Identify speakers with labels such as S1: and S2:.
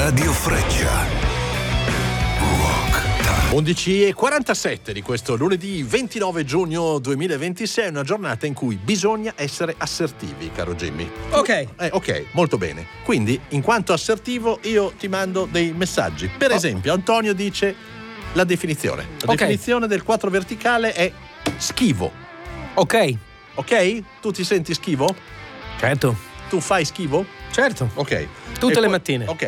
S1: Radio Freccia.
S2: 11:47 di questo lunedì 29 giugno 2026, una giornata in cui bisogna essere assertivi, caro Jimmy.
S3: Ok,
S2: molto bene. Quindi, in quanto assertivo, io ti mando dei messaggi. Per esempio, Antonio dice la definizione. La definizione del 4 verticale è schivo.
S3: Ok.
S2: Ok? Tu ti senti schivo?
S3: Certo.
S2: Tu fai schivo?
S3: Certo.
S2: Ok.
S3: Tutte le mattine.
S2: Ok.